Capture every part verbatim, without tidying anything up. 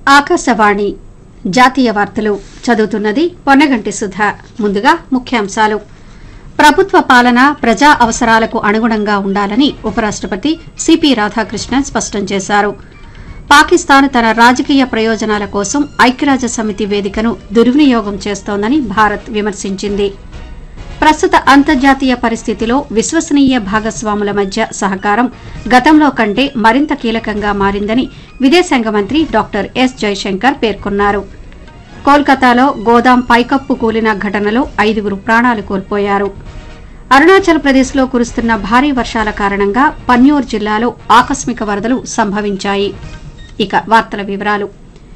ఆకాశవాణి జాతీయ వార్తలు చదువుతున్నది పొన్నగంటి సుధ. ముందుగా ముఖ్యాంశాలు. ప్రభుత్వ పాలన ప్రజా అవసరాలకు అనుగుణంగా ఉండాలని ఉపరాష్టపతి సిపి రాధాకృష్ణన్ స్పష్టం చేశారు. పాకిస్తాన్ తన రాజకీయ ప్రయోజనాల కోసం ఐక్యరాజ్య సమితి వేదికను దుర్వినియోగం చేస్తోందని భారత్ విమర్శించింది. ప్రస్తుత అంతర్జాతీయ పరిస్థితిలో విశ్వసనీయ భాగస్వాముల మధ్య సహకారం గతంలో కంటే మరింత కీలకంగా మారిందని విదేశాంగ మంత్రి డాక్టర్ ఎస్ జయశంకర్ పేర్కొన్నారు. కోల్కతాలో గోదాం పైకప్పు కూలిన ఘటనలో ఐదుగురు ప్రాణాలు కోల్పోయారు. అరుణాచల్ ప్రదేశ్లో కురుస్తున్న భారీ వర్షాల కారణంగా పన్యూర్ జిల్లాలో ఆకస్మిక వరదలు సంభవించాయి. ఇక వార్తల వివరాలు.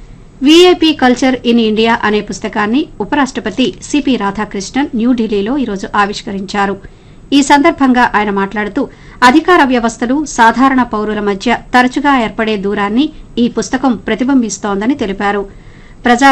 వీఐపీ కల్చర్ ఇన్ ఇండియా అనే పుస్తకాన్ని ఉపరాష్టపతి సిపి రాధాకృష్ణన్ న్యూఢిల్లీలో ఈరోజు ఆవిష్కరించారు. ఈ సందర్భంగా ఆయన మాట్లాడుతూ అధికార వ్యవస్థలు సాధారణ పౌరుల మధ్య తరచుగా ఏర్పడే దూరాన్ని ఈ పుస్తకం ప్రతిబింబిస్తోందని తెలిపారు. ప్రజా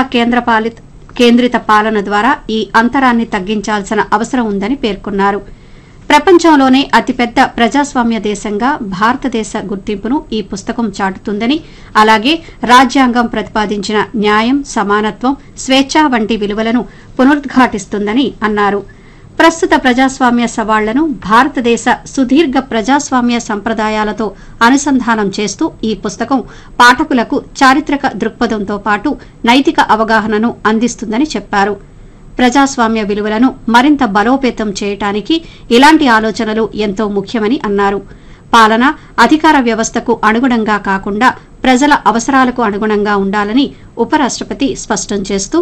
కేంద్రిత పాలన ద్వారా ఈ అంతరాన్ని తగ్గించాల్సిన అవసరం ఉందని పేర్కొన్నారు. ప్రపంచంలోనే అతిపెద్ద ప్రజాస్వామ్య దేశంగా భారతదేశ గుర్తింపును ఈ పుస్తకం చాటుతుందని, అలాగే రాజ్యాంగం ప్రతిపాదించిన న్యాయం, సమానత్వం, స్వేచ్ఛ వంటి విలువలను పునరుద్ఘాటిస్తుందని అన్నారు. ప్రస్తుత ప్రజాస్వామ్య సవాళ్లను భారతదేశ సుదీర్ఘ ప్రజాస్వామ్య సంప్రదాయాలతో అనుసంధానం చేస్తూ ఈ పుస్తకం పాఠకులకు చారిత్రక దృక్పథంతో పాటు నైతిక అవగాహనను అందిస్తుందని చెప్పారు. ప్రజాస్వామ్య విలువలను మరింత బలోపేతం చేయడానికి ఇలాంటి ఆలోచనలు ఎంతో ముఖ్యమని అన్నారు. పాలన అధికార వ్యవస్థకు అనుగుణంగా కాకుండా ప్రజల అవసరాలకు అనుగుణంగా ఉండాలని ఉపరాష్టపతి స్పష్టం చేస్తూ,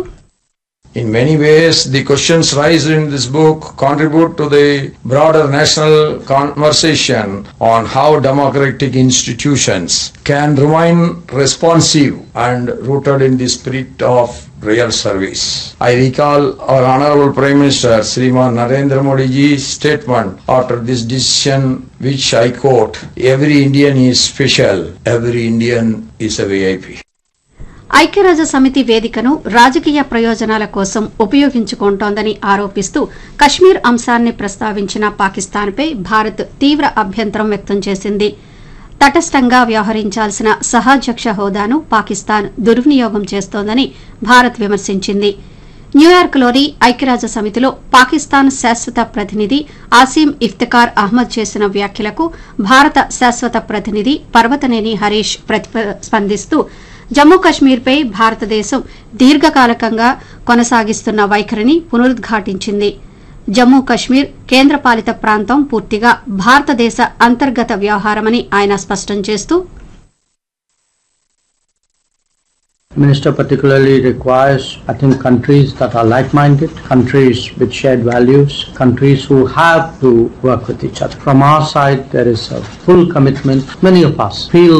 In many ways, the questions raised in this book contribute to the broader national conversation on how democratic institutions can remain responsive and rooted in the spirit of real service. I recall our Honorable Prime Minister Shriman Narendra Modi ji's statement after this decision, which I quote, "Every Indian is special, every Indian is a V I P." ఐక్యరాజ్య సమితి వేదికను రాజకీయ ప్రయోజనాల కోసం ఉపయోగించుకుంటోందని ఆరోపిస్తూ కశ్మీర్ అంశాన్ని ప్రస్తావించిన పాకిస్తాన్పై భారత్ తీవ్ర అభ్యంతరం వ్యక్తం చేసింది. తటస్థంగా వ్యవహరించాల్సిన సహాధ్యక్ష హోదాను పాకిస్తాన్ దుర్వినియోగం చేస్తోందని భారత్ విమర్శించింది. న్యూయార్క్లోని ఐక్యరాజ్య సమితిలో పాకిస్తాన్ శాశ్వత ప్రతినిధి ఆసిమ్ ఇఫ్తికార్ అహ్మద్ చేసిన వ్యాఖ్యలకు భారత శాశ్వత ప్రతినిధి పర్వతనేని హరీష్ స్పందిస్తూ జమ్మూ కశ్మీర్పై భారతదేశం దీర్ఘకాలికంగా కొనసాగిస్తున్న వైఖరిని పునరుద్ఘాటించింది. జమ్మూ కశ్మీర్ కేంద్రపాలిత ప్రాంతం పూర్తిగా భారతదేశ అంతర్గత వ్యవహారమని ఆయన స్పష్టం చేస్తూ, Minister particularly requires, I think, countries that are like-minded, countries with shared values, countries who have to work with each other. From our side, there is a full commitment. Many of us feel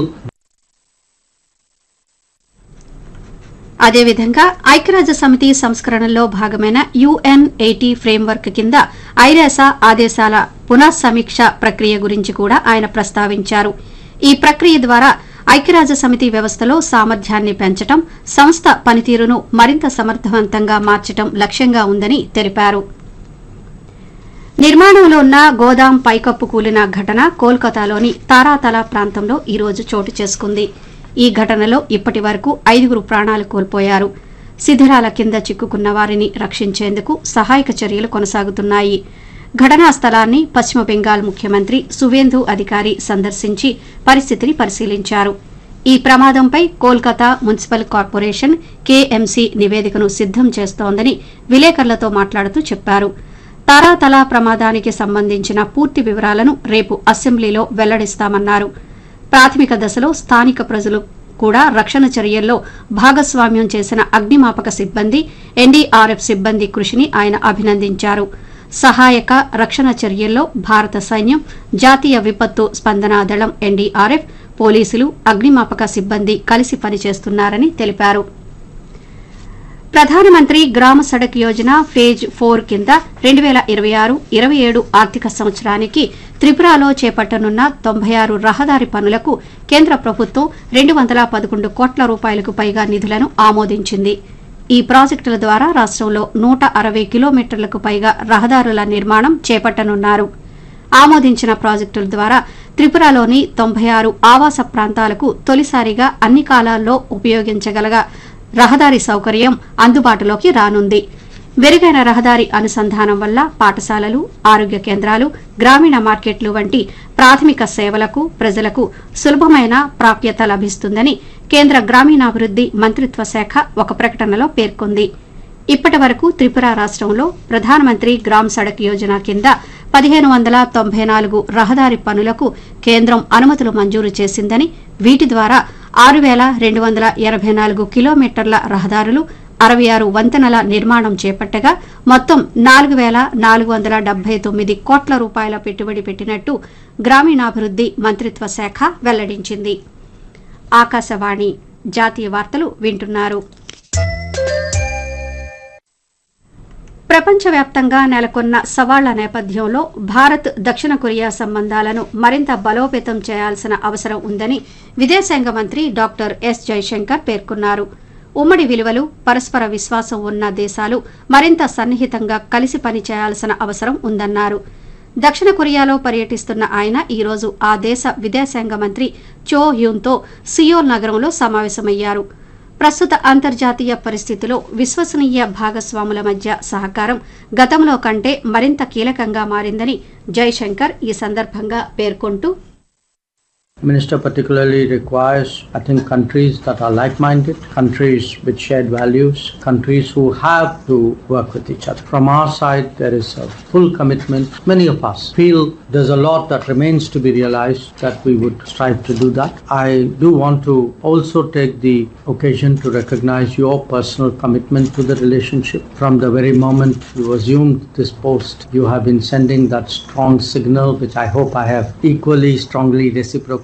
అదేవిధంగా ఐక్యరాజ్య సమితి సంస్కరణలో భాగమైన UN eighty framework కింద ఐరాస ఆదేశాల పునఃసమీక్ష ప్రక్రియ గురించి కూడా ఆయన ప్రస్తావించారు. ఈ ప్రక్రియ ద్వారా ఐక్యరాజ్య సమితి వ్యవస్థలో సామర్థ్యాన్ని పెంచడం, సంస్థ పనితీరును మరింత సమర్థవంతంగా మార్చడం లక్ష్యంగా ఉందని తెలిపారు. నిర్మాణంలో ఉన్న గోదాం పైకప్పు కూలిన ఘటన కోల్కతాలోని తారాతలా ప్రాంతంలో ఈరోజు చోటు చేసుకుంది. ఈ ఘటనలో ఇప్పటి వరకు ఐదుగురు ప్రాణాలు కోల్పోయారు. శిథిరాల కింద చిక్కుకున్న వారిని రక్షించేందుకు సహాయక చర్యలు కొనసాగుతున్నాయి. ఘటనా స్థలాన్ని పశ్చిమ బెంగాల్ ముఖ్యమంత్రి సువేందు అధికారి సందర్శించి పరిస్థితిని పరిశీలించారు. ఈ ప్రమాదంపై కోల్కతా మున్సిపల్ కార్పొరేషన్ కేఎంసీ నివేదికను సిద్దం చేస్తోందని విలేకరులతో మాట్లాడుతూ చెప్పారు. తారాతలా ప్రమాదానికి సంబంధించిన పూర్తి వివరాలను రేపు అసెంబ్లీలో వెల్లడిస్తామన్నారు. ప్రాథమిక దశలో స్థానిక ప్రజలు కూడా రక్షణ చర్యల్లో భాగస్వామ్యం చేసిన అగ్నిమాపక సిబ్బంది, ఎన్డీఆర్ఎఫ్ సిబ్బంది కృషిని ఆయన అభినందించారు. సహాయక రక్షణ చర్యల్లో భారత సైన్యం, జాతీయ విపత్తు స్పందనా దళం ఎన్డీఆర్ఎఫ్, పోలీసులు, అగ్నిమాపక సిబ్బంది కలిసి పనిచేస్తున్నారని తెలిపారు. ప్రధానమంత్రి గ్రామ సడక్ యోజన ఫేజ్ ఫోర్ కింద రెండు పేల ఇరవై ఆరు ఇరవై ఏడు ఆర్థిక సంవత్సరానికి త్రిపురలో చేపట్టనున్న తొంభై ఆరు రహదారి పనులకు కేంద్ర ప్రభుత్వం రెండు వందల పదకొండు కోట్ల రూపాయలకు పైగా నిధులను ఆమోదించింది. ఈ ప్రాజెక్టుల ద్వారా రాష్టంలో నూట అరవై కిలోమీటర్లకు పైగా రహదారుల నిర్మాణం చేపట్టనున్నారు. ఆమోదించిన ప్రాజెక్టుల ద్వారా త్రిపురలోని తొంభై ఆరు ఆవాస ప్రాంతాలకు తొలిసారిగా అన్ని కాలాల్లో ఉపయోగించగల రహదారి సౌకర్యం అందుబాటులోకి రానుంది. మెరుగైన రహదారి అనుసంధానం వల్ల పాఠశాలలు, ఆరోగ్య కేంద్రాలు, గ్రామీణ మార్కెట్లు వంటి ప్రాథమిక సేవలకు ప్రజలకు సులభమైన ప్రాప్యత లభిస్తుందని కేంద్ర గ్రామీణాభివృద్ది మంత్రిత్వ శాఖ ఒక ప్రకటనలో పేర్కొంది. ఇప్పటి వరకు త్రిపుర రాష్టంలో ప్రధానమంత్రి గ్రామ్ సడక్ యోజన కింద పదిహేను వందల తొంభై నాలుగు రహదారి పనులకు కేంద్రం అనుమతులు మంజూరు చేసిందని, వీటి ద్వారా ఆరు పేల రెండు వందల ఎనబై నాలుగు కిలోమీటర్ల రహదారులు, అరవై ఆరు వంతెనల నిర్మాణం చేపట్టగా మొత్తం నాలుగు పేల నాలుగు వందల డెబ్బై తొమ్మిది కోట్ల రూపాయల పెట్టుబడి పెట్టినట్టు గ్రామీణాభివృద్ది మంత్రిత్వ శాఖ వెల్లడించింది. ఆకాశవాణి జాతీయ వార్తలు వింటున్నారు. ప్రపంచవ్యాప్తంగా నెలకొన్న సవాళ్ల నేపథ్యంలో భారత్ దక్షిణ కొరియా సంబంధాలను మరింత బలోపేతం చేయాల్సిన అవసరం ఉందని విదేశాంగ మంత్రి డాక్టర్ ఎస్ జైశంకర్ పేర్కొన్నారు. ఉమ్మడి విలువలు, పరస్పర విశ్వాసం ఉన్న దేశాలు మరింత సన్నిహితంగా కలిసి పనిచేయాల్సిన అవసరం ఉందన్నారు. దక్షిణ కొరియాలో పర్యటిస్తున్న ఆయన ఈ రోజు ఆ దేశ విదేశాంగ మంత్రి చో హ్యూన్తో సియోల్ నగరంలో సమావేశమయ్యారు. ప్రస్తుత అంతర్జాతీయ పరిస్థితిలో విశ్వసనీయ భాగస్వాముల మధ్య సహకారం గతంలో కంటే మరింత కీలకంగా మారిందని జైశంకర్ ఈ సందర్భంగా పేర్కొంటూ, Minister particularly requires, I think, countries that are like-minded, countries with shared values, countries who have to work with each other. From our side, there is a full commitment. Many of us feel there's a lot that remains to be realized, that we would strive to do that. I do want to also take the occasion to recognize your personal commitment to the relationship. From the very moment you assumed this post, you have been sending that strong signal, which I hope I have equally strongly reciprocated.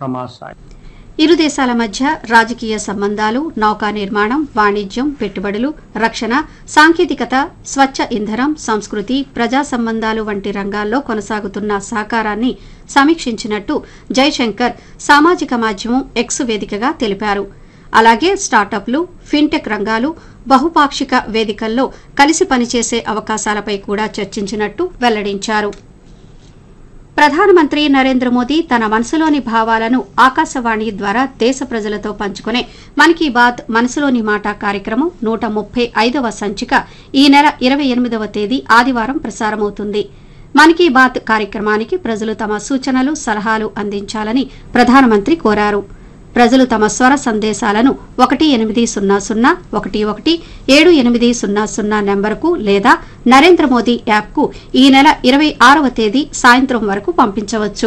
ఇరు దేశాల మధ్య రాజకీయ సంబంధాలు, నౌకా నిర్మాణం, వాణిజ్యం, పెట్టుబడులు, రక్షణ, సాంకేతికత, స్వచ్ఛ ఇంధనం, సంస్కృతి, ప్రజా సంబంధాలు వంటి రంగాల్లో కొనసాగుతున్న సహకారాన్ని సమీక్షించినట్టు జైశంకర్ సామాజిక మాధ్యమం ఎక్స్ వేదికగా తెలిపారు. అలాగే స్టార్టప్లు, ఫిన్టెక్ రంగాలు, బహుపాక్షిక వేదికల్లో కలిసి పనిచేసే అవకాశాలపై కూడా చర్చించినట్టు వెల్లడించారు. ప్రధానమంత్రి నరేంద్ర మోదీ తన మనసులోని భావాలను ఆకాశవాణి ద్వారా దేశ ప్రజలతో పంచుకునే మన్ కీ బాత్ మనసులోని మాట కార్యక్రమం నూట ముప్పై ఐదవ సంచిక ఈ నెల ఇరవై ఎనిమిదవ తేదీ ఆదివారం ప్రసారమవుతుంది. మన్ కీ బాత్ కార్యక్రమానికి ప్రజలు తమ సూచనలు, సలహాలు అందించాలని ప్రధానమంత్రి కోరారు. ప్రజలు తమ స్వర సందేశాలను ఒకటి ఎనిమిది సున్నా సున్నా ఒకటి ఒకటి ఏడు ఎనిమిది సున్నా సున్నా నెంబర్కు లేదా నరేంద్ర మోదీ యాప్కు ఈ నెల ఇరవై ఆరవ తేదీ సాయంత్రం వరకు పంపించవచ్చు.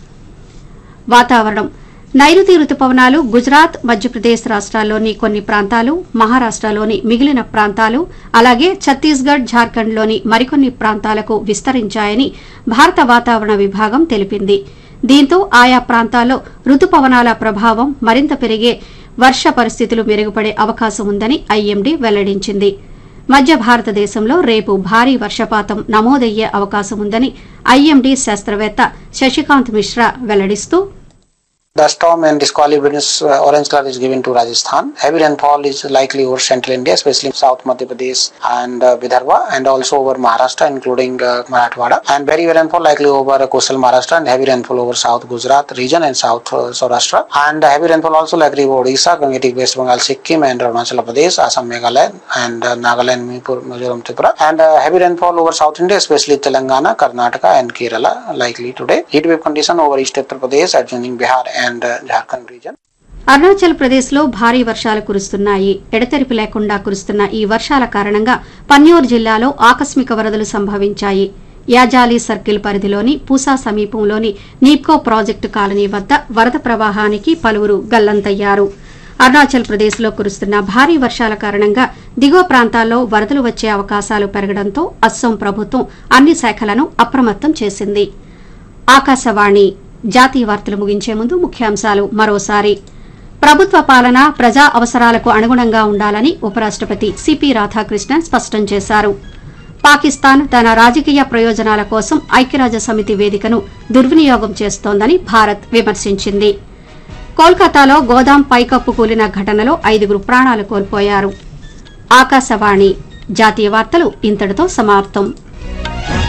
వాతావరణం. నైరుతి రుతుపవనాలు గుజరాత్, మధ్యప్రదేశ్ రాష్ట్రాల్లోని కొన్ని ప్రాంతాలు, మహారాష్టలోని మిగిలిన ప్రాంతాలు, అలాగే ఛత్తీస్గఢ్, జార్ఖండ్లోని మరికొన్ని ప్రాంతాలకు విస్తరించాయని భారత వాతావరణ విభాగం తెలిపింది. దీంతో ఆయా ప్రాంతాల్లో రుతుపవనాల ప్రభావం మరింత పెరిగే వర్ష పరిస్థితులు మెరుగుపడే అవకాశం ఉందని ఐఎండీ వెల్లడించింది. మధ్య భారతదేశంలో రేపు భారీ వర్షపాతం నమోదయ్యే అవకాశం ఉందని ఐఎండీ శాస్త్రవేత్త Sasikanth Mishra వెల్లడిస్తూ, The storm and this quality uh, orange color is given to Rajasthan. Heavy rainfall is likely over central India, especially South Madhya Pradesh and uh, Vidarbha, and also over Maharashtra, including uh, Marathwada. And very heavy rainfall likely over uh, coastal Maharashtra, and heavy rainfall over South Gujarat region and South uh, Saurashtra. And uh, heavy rainfall also likely over Odisha, Gangetic, West Bengal, Sikkim, and Arunachal Pradesh, Assam, Meghalaya, and uh, Nagaland, Manipur, Mizoram, Tripura. And uh, heavy rainfall over South India, especially Telangana, Karnataka, and Kerala, likely today. Heat wave condition over East Uttar Pradesh, adjoining Bihar, and uh, Jharkhand region. Arunachal Pradesh లో భారీ వర్షాలు కురుస్తున్నాయి. ఎడతెరిపి లేకుండా కురుస్తున్న ఈ వర్షాల కారణంగా పన్యూర్ జిల్లాలో ఆకస్మిక వరదలు సంభవించాయి. యాజాలి సర్కిల్ పరిధిలోని పూసా సమీపంలోని నీప్కో ప్రాజెక్టు కాలనీ వద్ద వరద ప్రవాహానికి పలువురు గల్లంతయ్యారు. అరుణాచల్ ప్రదేశ్ లో కురుస్తున్న భారీ వర్షాల కారణంగా దిగువ ప్రాంతాల్లో వరదలు వచ్చే అవకాశాలు పెరగడంతో అస్సోం ప్రభుత్వం అన్ని శాఖలను అప్రమత్తం చేసింది. ఆకాశవాణి జాతీయ వార్తలు ముగించే ముందు ముఖ్యాంశాలు మరోసారి. ప్రభుత్వ పాలన ప్రజా అవసరాలకు అనుగుణంగా ఉండాలని ఉపరాష్టపతి సిపి రాధాకృష్ణన్ స్పష్టం చేశారు. పాకిస్తాన్ తన రాజకీయ ప్రయోజనాల కోసం ఐక్యరాజ్యసమితి వేదికను దుర్వినియోగం చేస్తోందని భారత్ విమర్శించింది. కోల్కతాలో గోదాం పైకప్పు కూలిన ఘటనలో ఐదుగురు ప్రాణాలు కోల్పోయారు. ఆకాశవాణి జాతీయ వార్తలు ఇంతటితో సమాప్తం.